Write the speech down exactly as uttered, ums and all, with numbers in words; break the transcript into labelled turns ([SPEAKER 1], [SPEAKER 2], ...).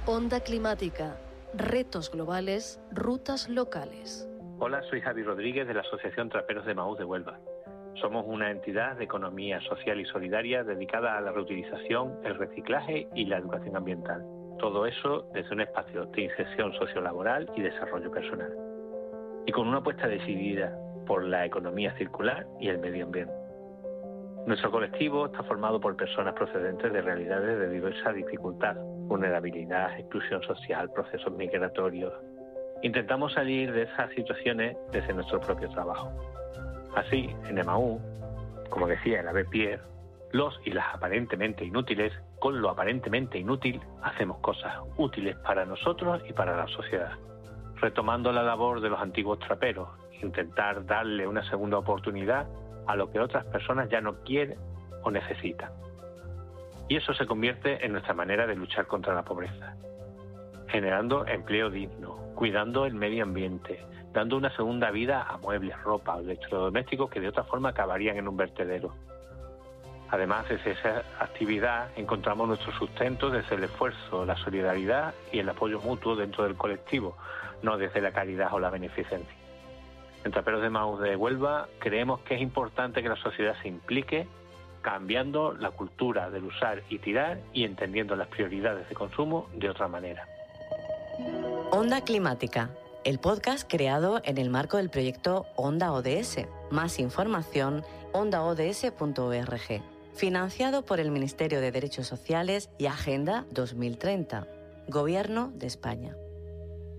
[SPEAKER 1] Onda climática, retos globales, rutas locales.
[SPEAKER 2] Hola, soy Javi Rodríguez de la Asociación Traperos de Maús de Huelva. Somos una entidad de economía social y solidaria dedicada a la reutilización, el reciclaje y la educación ambiental. Todo eso desde un espacio de inserción sociolaboral y desarrollo personal. Y con una apuesta decidida por la economía circular y el medio ambiente. Nuestro colectivo está formado por personas procedentes de realidades de diversa dificultad, vulnerabilidad, exclusión social, procesos migratorios. Intentamos salir de esas situaciones desde nuestro propio trabajo. Así, en Emaús, como decía el ave Pierre, los y las aparentemente inútiles, con lo aparentemente inútil, hacemos cosas útiles para nosotros y para la sociedad. Retomando la labor de los antiguos traperos, intentar darle una segunda oportunidad a lo que otras personas ya no quieren o necesitan. Y eso se convierte en nuestra manera de luchar contra la pobreza, generando empleo digno, cuidando el medio ambiente, dando una segunda vida a muebles, ropa o electrodomésticos que de otra forma acabarían en un vertedero. Además, desde esa actividad encontramos nuestro sustento desde el esfuerzo, la solidaridad y el apoyo mutuo dentro del colectivo, no desde la caridad o la beneficencia. En Traperos de Maús de Huelva creemos que es importante que la sociedad se implique, cambiando la cultura del usar y tirar y entendiendo las prioridades de consumo de otra manera.
[SPEAKER 3] Onda Climática, el podcast creado en el marco del proyecto Onda O D S. Más información, onda o d s punto org. Financiado por el Ministerio de Derechos Sociales y Agenda dos mil treinta. Gobierno de España.